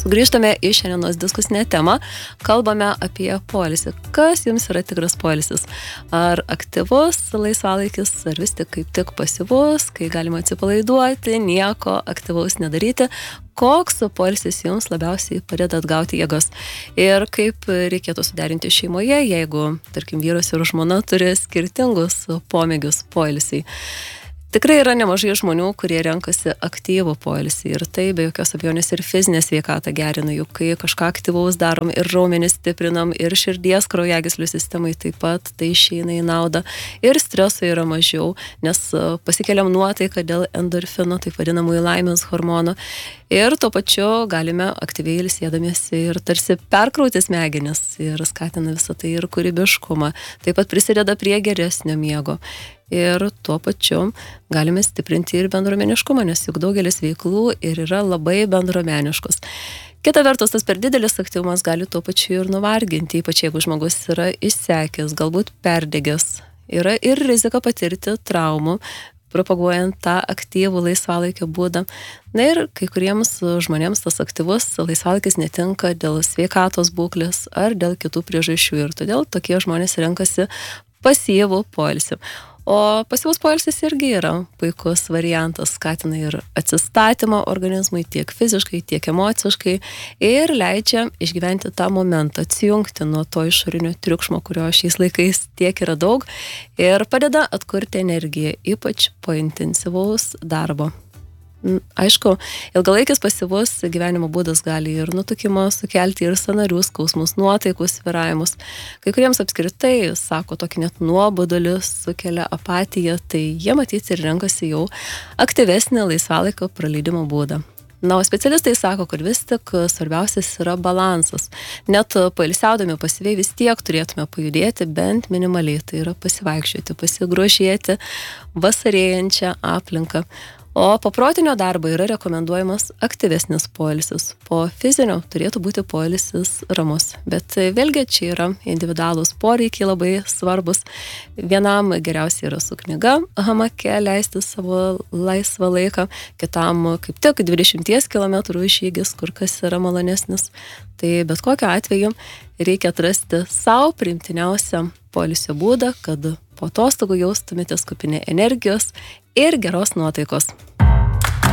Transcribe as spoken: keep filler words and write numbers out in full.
Grįžtame į šiandienos diskusinę temą, kalbame apie poilsį. Kas jums yra tikras poilsis? Ar aktyvus laisvalaikis, ar vis tik kaip tik pasyvus, kai galima atsipalaiduoti, nieko aktyvaus nedaryti? Koks poilsis jums labiausiai padeda atgauti jėgas? Ir kaip reikėtų suderinti šeimoje, jeigu, tarkim, vyras ir žmona turi skirtingus pomėgius poilsiai? Tikrai yra nemažai žmonių, kurie renkasi aktyvų poilsį ir tai be jokios abejonės ir fizinę sveikatą gerina, juk kai kažką aktyvaus darom ir raumenis stiprinam, ir širdies kraujagyslių sistemai taip pat tai išeina į naudą, ir streso yra mažiau, nes pasikeliam nuotaiką dėl endorfino, taip vadinamųjų laimės hormonų, ir tuo pačiu galime aktyviai ilsėdamiesi ir tarsi perkrauti smegenis ir skatina visą tai ir kūrybiškumą, taip pat prisideda prie geresnio miego. Ir tuo pačiu galime stiprinti ir bendruomeniškumą, nes juk daugelis veiklų ir yra labai bendruomeniškos. Kita vertus, tas per didelis aktyvumas gali tuo pačiu ir nuvarginti, ypač jeigu žmogus yra išsekęs, galbūt perdegęs. Yra ir rizika patirti traumų, propaguojant tą aktyvų laisvalaikio būdą. Na ir kai kuriems žmonėms tas aktyvus laisvalaikis netinka dėl sveikatos būklės ar dėl kitų priežasčių ir todėl tokie žmonės renkasi pasyvų poilsį. O pasyvus poilsis irgi yra puikus variantas, skatina ir atsistatymą organizmui tiek fiziškai, tiek emociškai ir leidžia išgyventi tą momentą, atsijungti nuo to išorinio triukšmo, kurio šiais laikais tiek yra daug ir padeda atkurti energiją, ypač po intensyvaus darbo. Aišku, ilgalaikis pasyvus gyvenimo būdas gali ir nutukimą sukelti, ir sąnarių skausmus, nuotaikų svyravimus. Kai kuriems apskritai, sako, tokį net nuobodulį sukelia apatiją, tai jie matyti ir renkasi jau aktyvesnį laisvalaikio praleidimo būdą. Na, o specialistai sako, kad vis tik svarbiausias yra balansas. Net pailsiaudami pasyviai vis tiek turėtume pajudėti bent minimaliai, tai yra pasivaikščioti, pasigrožėti vasarėjančią aplinką. O po protinio darbo yra rekomenduojamas aktyvesnis poilsis. Po fizinio turėtų būti poilsis ramus. Bet vėlgi čia yra individualūs poreikiai labai svarbus. Vienam geriausiai yra su knyga hamake leisti savo laisvą laiką, kitam kaip tik dvidešimties kilometrų žygis, kur kas yra malonesnis. Tai bet kokiu atveju reikia atrasti savo priimtiniausią poilsio būdą, kad po atostogų jaustumėtės kupini energijos ir geros nuotaikos.